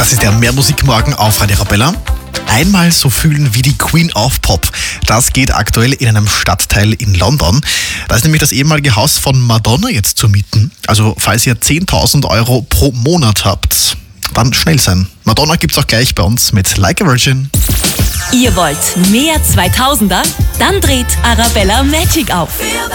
Das ist der Mehrmusikmorgen auf Radio Arabella. Einmal so fühlen wie die Queen of Pop. Das geht aktuell in einem Stadtteil in London. Da ist nämlich das ehemalige Haus von Madonna jetzt zu mieten. Also falls ihr 10.000 Euro pro Monat habt, dann schnell sein. Madonna gibt's auch gleich bei uns mit Like a Virgin. Ihr wollt mehr 2000er? Dann dreht Arabella Magic auf.